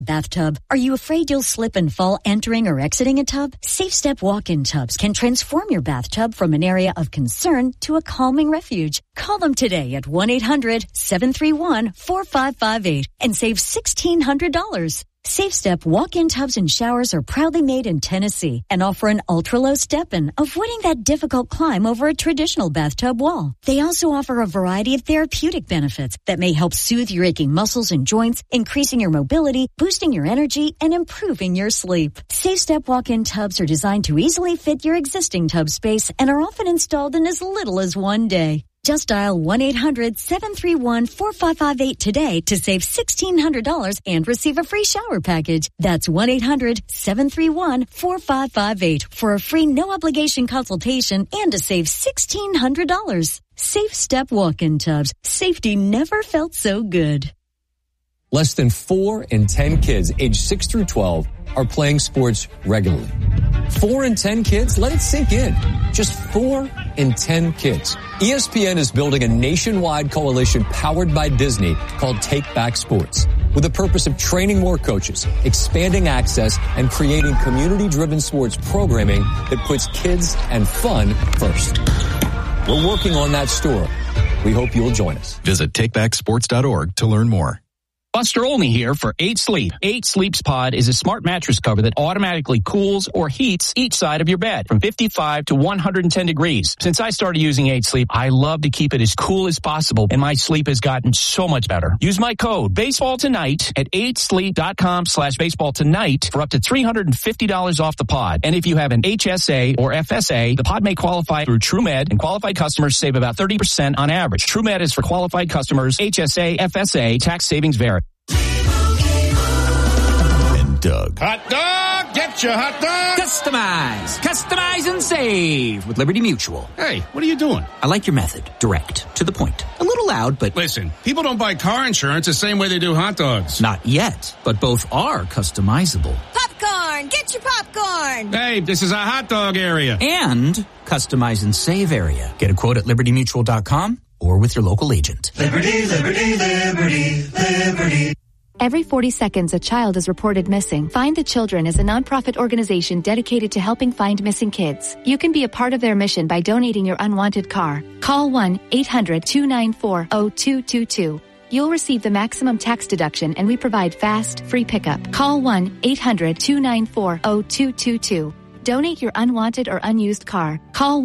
bathtub? Are you afraid you'll slip and fall entering or exiting a tub? Safe Step walk-in tubs can transform your bathtub from an area of concern to a calming refuge. Call them today at 1-800-731-4558 and save $1,600. Safe Step walk-in tubs and showers are proudly made in Tennessee and offer an ultra-low step-in, avoiding that difficult climb over a traditional bathtub wall. They also offer a variety of therapeutic benefits that may help soothe your aching muscles and joints, increasing your mobility, boosting your energy, and improving your sleep. Safe Step walk-in tubs are designed to easily fit your existing tub space and are often installed in as little as one day. Just dial 1-800-731-4558 today to save $1,600 and receive a free shower package. That's 1-800-731-4558 for a free no-obligation consultation and to save $1,600. Safe Step walk-in tubs. Safety never felt so good. Less than 4 in 10 kids aged 6 through 12 are playing sports regularly. 4 in 10 kids? Let it sink in. Just 4 in 10 kids. ESPN is building a nationwide coalition powered by Disney called Take Back Sports, with the purpose of training more coaches, expanding access, and creating community-driven sports programming that puts kids and fun first. We're working on that story. We hope you'll join us. Visit takebacksports.org to learn more. Buster Olney here for 8 Sleep. 8 Sleep's Pod is a smart mattress cover that automatically cools or heats each side of your bed from 55 to 110 degrees. Since I started using 8 Sleep, I love to keep it as cool as possible, and my sleep has gotten so much better. Use my code BASEBALLTONIGHT at 8sleep.com/baseballtonight for up to $350 off the pod. And if you have an HSA or FSA, the pod may qualify through TrueMed, and qualified customers save about 30% on average. TrueMed is for qualified customers. HSA, FSA, tax savings vary. Doug. Hot dog! Get your hot dog! Customize and save with Liberty Mutual. Hey, what are you doing? I like your method. Direct. To the point. A little loud, but... Listen, people don't buy car insurance the same way they do hot dogs. Not yet, but both are customizable. Popcorn! Get your popcorn! Hey, this is a hot dog area. And customize and save area. Get a quote at libertymutual.com or with your local agent. Liberty, liberty, liberty, liberty. Every 40 seconds, a child is reported missing. Find the Children is a nonprofit organization dedicated to helping find missing kids. You can be a part of their mission by donating your unwanted car. Call 1-800-294-0222. You'll receive the maximum tax deduction, and we provide fast, free pickup. Call 1-800-294-0222. Donate your unwanted or unused car. Call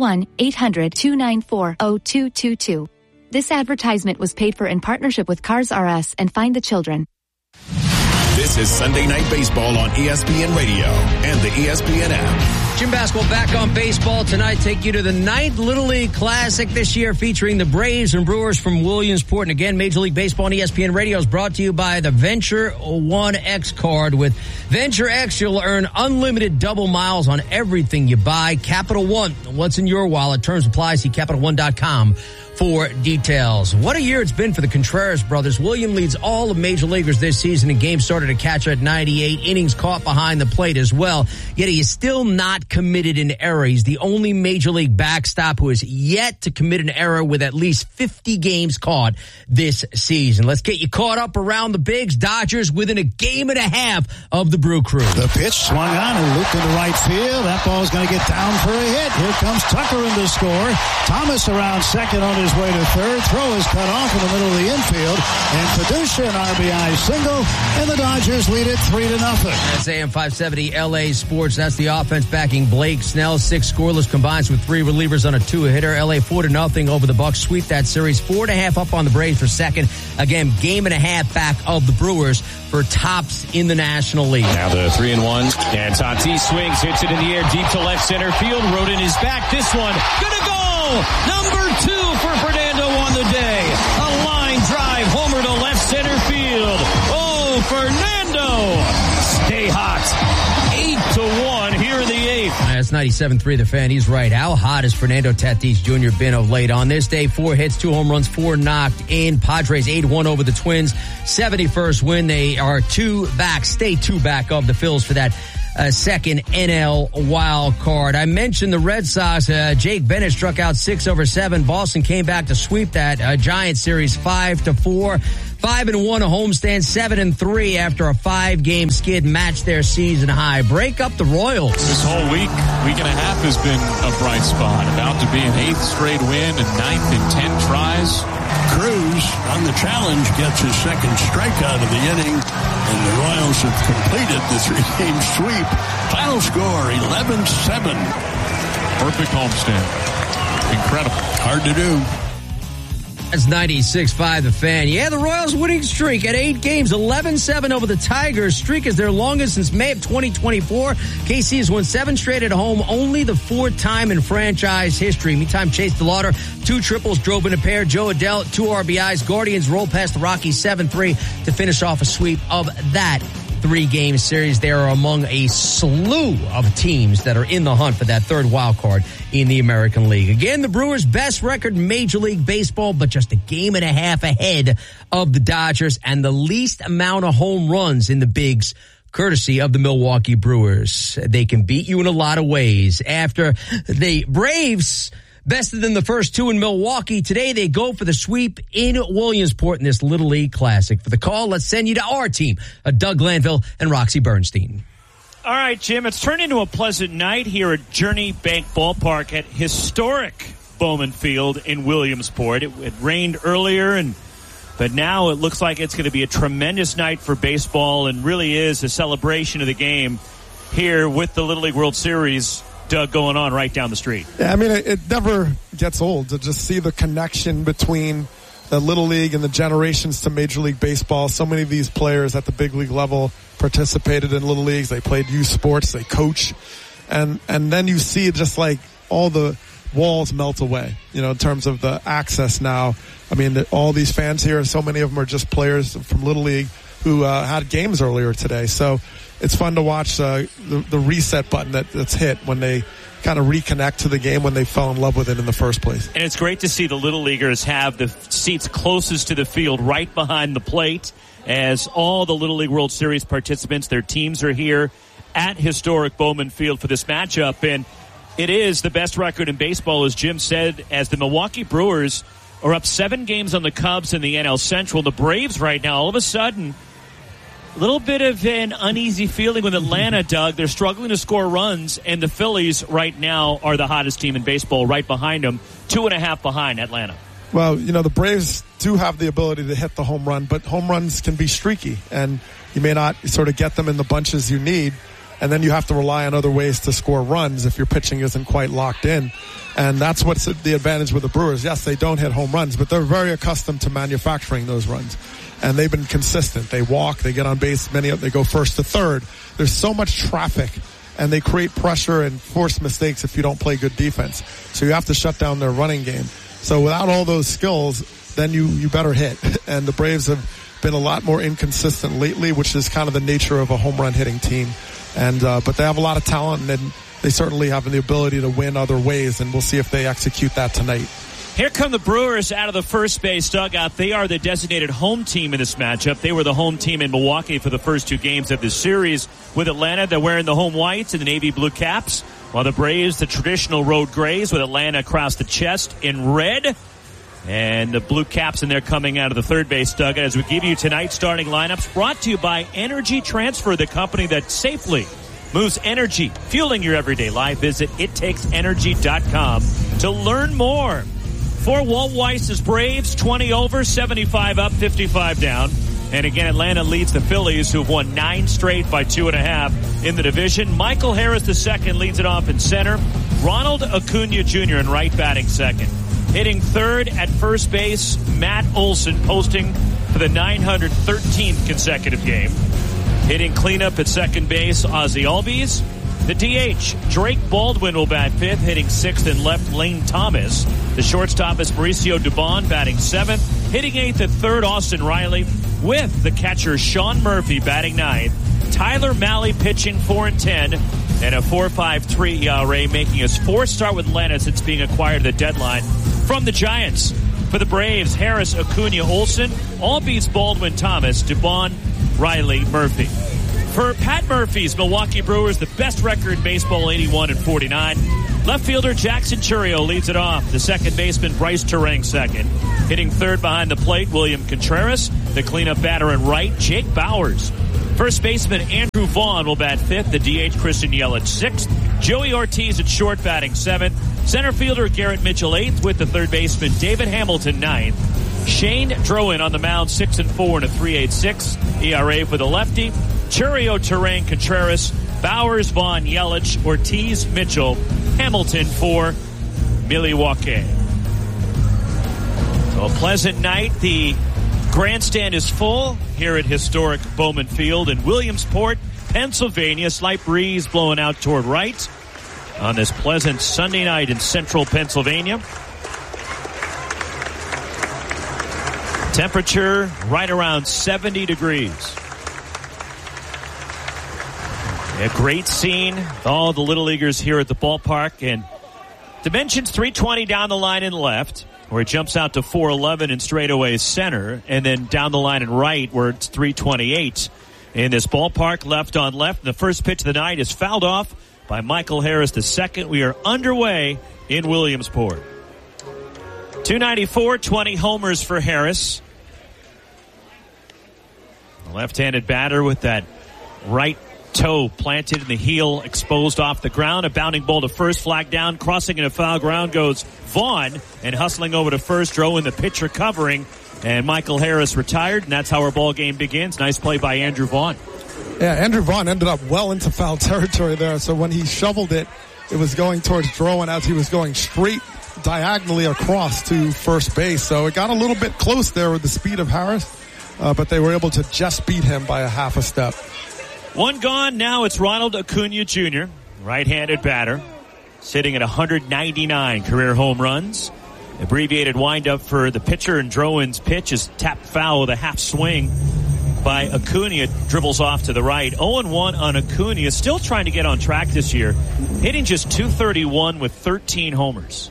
1-800-294-0222. This advertisement was paid for in partnership with Cars R Us and Find the Children. This is Sunday Night Baseball on ESPN Radio and the ESPN app. Gym basketball back on baseball tonight. Take you to the 9th Little League Classic this year, featuring the Braves and Brewers from Williamsport. And again, Major League Baseball on ESPN Radio is brought to you by the Venture One X card. With Venture X, you'll earn unlimited double miles on everything you buy. Capital One, what's in your wallet? Terms apply. See CapitalOne.com for details. What a year it's been for the Contreras brothers. William leads all of major leaguers this season in games started to catch at 98, innings caught behind the plate as well. Yet he is still not committed an error. He's the only major league backstop who has yet to commit an error with at least 50 games caught this season. Let's get you caught up around the bigs. Dodgers within a game and a half of the Brew Crew. The pitch swung on and looped into right field. That ball's going to get down for a hit. Here comes Tucker in to score. Thomas around second on his way to third. Throw is cut off in the middle of the infield. And Paduccia an RBI single. And the Dodgers lead it 3-0. That's AM 570 LA Sports. That's the offense backing Blake Snell. 6 scoreless combines with 3 relievers on a 2-hitter. LA 4-0 over the Bucks. Sweep that series. 4.5 up on the Braves for second. Again, game and a half back of the Brewers for tops in the National League. Now the 3-1. And Tatis swings, hits it in the air deep to left center field. Rodin is back. This one gonna go. Number 2 for Fernando on the day. A line drive homer to left center field. Oh, Fernando. Stay hot. 8-1 here in the 8th. That's 97.3 The Fan. He's right. How hot has Fernando Tatis Jr. been of late? On this day, 4 hits, 2 home runs, 4 knocked in. Padres 8-1 over the Twins. 71st win. They are 2 back, stay 2 back of the Phils for that second NL wild card. I mentioned the Red Sox. Jake Bennett struck out 6 over 7. Boston came back to sweep that Giants series 5-4. 5-1 a homestand, 7-3 after a 5-game skid matched their season high. Break up the Royals. This whole week and a half has been a bright spot. About to be an 8th straight win and 9th in 10 tries. Cruz on the challenge gets his second strikeout of the inning, and the Royals have completed the 3-game sweep. Final score 11-7. Perfect homestand. Incredible. Hard to do. That's 96.5 The Fan. Yeah, the Royals winning streak at 8 games, 11-7 over the Tigers. Streak is their longest since May of 2024. KC has won 7 straight at home, only the 4th time in franchise history. Meantime, Chase DeLauder, 2 triples, drove in a pair. Joe Adell, 2 RBIs. Guardians rolled past the Rockies 7-3 to finish off a sweep of that 3-game series. They are among a slew of teams that are in the hunt for that 3rd wild card in the American League. Again, the Brewers' best record in Major League Baseball, but just a game and a half ahead of the Dodgers, and the least amount of home runs in the bigs, courtesy of the Milwaukee Brewers. They can beat you in a lot of ways. After the Braves bested them the first 2 in Milwaukee, today they go for the sweep in Williamsport in this Little League Classic. For the call, let's send you to our team, Doug Glanville and Roxy Bernstein. All right, Jim, it's turned into a pleasant night here at Journey Bank Ballpark at historic Bowman Field in Williamsport. It rained earlier, but now it looks like it's going to be a tremendous night for baseball, and really is a celebration of the game here with the Little League World Series, Doug, going on right down the street. Yeah, I mean, it never gets old to just see the connection between the Little League and the generations to Major League Baseball. So many of these players at the big league level participated in Little Leagues. They played youth sports. They coach. And then you see just like all the walls melt away, in terms of the access now. I mean, all these fans here, so many of them are just players from Little League who had games earlier today. So it's fun to watch the reset button that's hit when they kind of reconnect to the game when they fell in love with it in the first place. And it's great to see the Little Leaguers have the seats closest to the field right behind the plate, as all the Little League World Series participants, their teams are here at historic Bowman Field for this matchup. And it is the best record in baseball, as Jim said, as the Milwaukee Brewers are up 7 games on the Cubs in the NL Central. The Braves right now, all of a sudden, a little bit of an uneasy feeling with Atlanta, Doug. They're struggling to score runs, and the Phillies right now are the hottest team in baseball right behind them, 2.5 behind Atlanta. Well, the Braves do have the ability to hit the home run, but home runs can be streaky, and you may not sort of get them in the bunches you need, and then you have to rely on other ways to score runs if your pitching isn't quite locked in. And that's what's the advantage with the Brewers. Yes, they don't hit home runs, but they're very accustomed to manufacturing those runs. And they've been consistent. They walk, they get on base, they go first to third. There's so much traffic, and they create pressure and force mistakes if you don't play good defense. So you have to shut down their running game. So without all those skills, then you better hit. And the Braves have been a lot more inconsistent lately, which is kind of the nature of a home run hitting team. And but they have a lot of talent, and they certainly have the ability to win other ways, and we'll see if they execute that tonight. Here come the Brewers out of the first base dugout. They are the designated home team in this matchup. They were the home team in Milwaukee for the first 2 games of this series. With Atlanta, they're wearing the home whites and the navy blue caps, while the Braves, the traditional road grays, with Atlanta across the chest in red. And the blue caps in there coming out of the third base dugout as we give you tonight's starting lineups, brought to you by Energy Transfer, the company that safely moves energy, fueling your everyday life. Visit ittakes.energy.com to learn more. For Walt Weiss's Braves, 20 over, 75 up, 55 down. And again, Atlanta leads the Phillies, who've won 9 straight by 2.5 in the division. Michael Harris II leads it off in center. Ronald Acuna Jr. in right, batting second. Hitting third at first base, Matt Olson, posting for the 913th consecutive game. Hitting cleanup at second base, Ozzie Albies. The DH, Drake Baldwin, will bat 5th, hitting 6th and left, Lane Thomas. The shortstop is Mauricio Dubon, batting 7th. Hitting 8th at third, Austin Riley, with the catcher Sean Murphy batting 9th. Tyler Mahle pitching 4-10, and a 4.53 ERA, making his 4th start with Atlanta since being acquired at the deadline from the Giants. For the Braves, Harris, Acuna, Olson, Albies, Baldwin, Thomas, Dubon, Riley, Murphy. For Pat Murphy's Milwaukee Brewers, the best record in baseball, 81-49. Left fielder Jackson Chourio leads it off. The second baseman Bryce Turang second. Hitting third behind the plate, William Contreras. The cleanup batter at right, Jake Bowers. First baseman Andrew Vaughn will bat fifth. The DH Christian Yelich sixth. Joey Ortiz at short batting seventh. Center fielder Garrett Mitchell eighth, with the third baseman David Hamilton ninth. Shane Drowan on the mound 6-4 and a 3.86 ERA for the lefty. Chourio, Turang, Contreras, Bowers, Vaughn, Yelich, Ortiz, Mitchell, Hamilton for Milwaukee. So a pleasant night. The grandstand is full here at historic Bowman Field in Williamsport, Pennsylvania. Slight breeze blowing out toward right on this pleasant Sunday night in central Pennsylvania. Temperature right around 70 degrees. A great scene. All the Little Leaguers here at the ballpark. And dimensions 320 down the line and left, where it jumps out to 411 in straightaway center. And then down the line and right, where it's 328 in this ballpark, left on left. And the first pitch of the night is fouled off by Michael Harris II. We are underway in Williamsport. 294, 20 homers for Harris. The left-handed batter with that right toe planted in the heel, exposed off the ground. A bounding ball to first, flag down, crossing into foul ground goes Vaughn, and hustling over to first, Drowan, the pitcher covering, and Michael Harris retired, and that's how our ball game begins. Nice play by Andrew Vaughn. Yeah, Andrew Vaughn ended up well into foul territory there, so when he shoveled it, it was going towards Drowan as he was going straight diagonally across to first base, so it got a little bit close there with the speed of Harris, but they were able to just beat him by a half a step. One gone. Now it's Ronald Acuna Jr., right-handed batter, sitting at 199 career home runs. Abbreviated windup for the pitcher, and Drowan's pitch is tapped foul with a half swing by Acuna. Dribbles off to the right. 0-1 on Acuna. Still trying to get on track this year. Hitting just .231 with 13 homers.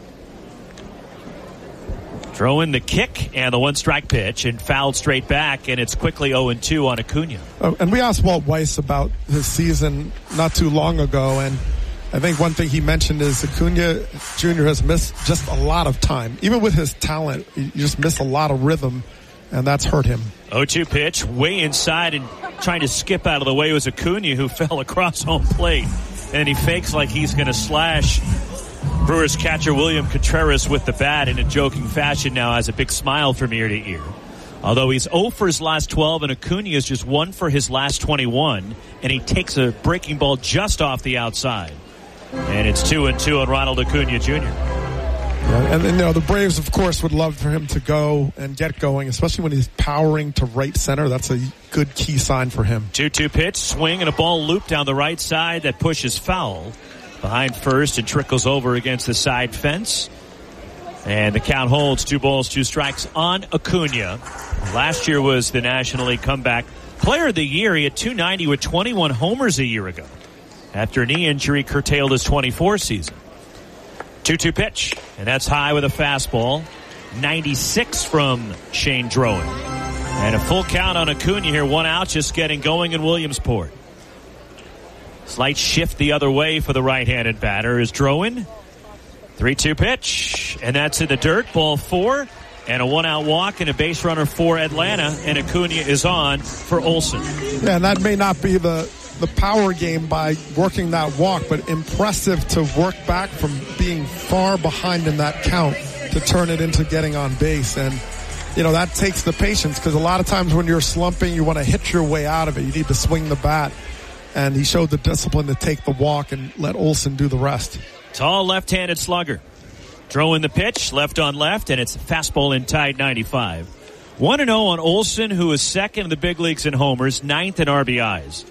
Drowan the kick and the one-strike pitch, and fouled straight back, and it's quickly 0-2 on Acuna. And we asked Walt Weiss about his season not too long ago, and I think one thing he mentioned is Acuna Jr. has missed just a lot of time. Even with his talent, he just missed a lot of rhythm, and that's hurt him. 0-2 pitch, way inside, and trying to skip out of the way was Acuna, who fell across home plate. And he fakes like he's going to slash Brewers catcher William Contreras with the bat in a joking fashion. Now has a big smile from ear to ear. Although he's 0 for his last 12, and Acuna is just 1 for his last 21, and he takes a breaking ball just off the outside. And it's 2-2 on Ronald Acuna Jr. Yeah, and you know, the Braves, of course, would love for him to go and get going, especially when he's powering to right center. That's a good key sign for him. 2-2 pitch, swing, and a ball loop down the right side that pushes foul behind first and trickles over against the side fence. And the count holds 2 balls, 2 strikes on Acuna. Last year was the National League Comeback Player of the Year. He had .290 with 21 homers a year ago, after a knee injury curtailed his 24 season. 2-2 pitch, and that's high with a fastball. 96 from Shane Drowan. And a full count on Acuna here. 1 out, just getting going in Williamsport. Slight shift the other way for the right-handed batter is Drowan. 3-2 pitch, and that's in the dirt. Ball 4, and a 1-out walk and a base runner for Atlanta, and Acuna is on for Olsen. Yeah, and that may not be the power game by working that walk, but impressive to work back from being far behind in that count to turn it into getting on base. And, you know, that takes the patience, because a lot of times when you're slumping, you want to hit your way out of it. You need to swing the bat. And he showed the discipline to take the walk and let Olsen do the rest. Tall left-handed slugger. Throwing the pitch, left on left, and it's fastball inside 95. 1-0 on Olsen, who is second in the big leagues in homers, 9th in RBIs.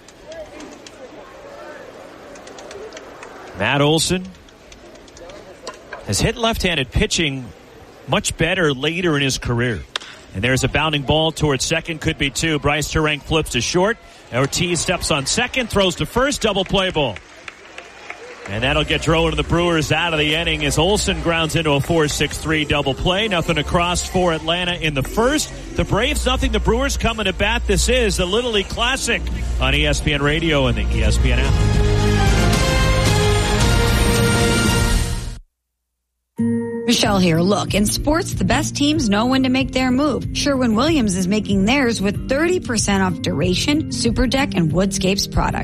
Matt Olsen has hit left-handed pitching much better later in his career. And there's a bounding ball towards second, could be 2. Bryce Turang flips to short. Ortiz steps on second, throws to first, double play ball. And that'll get Drouin and the Brewers out of the inning as Olsen grounds into a 4-6-3 double play. Nothing across for Atlanta in the first. The Braves, nothing. The Brewers coming to bat. This is the Little League Classic on ESPN Radio and the ESPN app. Michelle here. Look, in sports, the best teams know when to make their move. Sherwin-Williams is making theirs with 30% off Duration, Super Deck, and Woodscapes products.